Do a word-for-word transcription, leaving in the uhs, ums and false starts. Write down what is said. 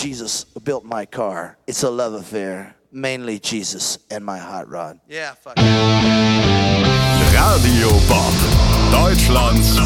Jesus who built my car. It's a love affair. Mainly Jesus and my hot rod. Yeah, fuck. Radio Bob, Deutschlands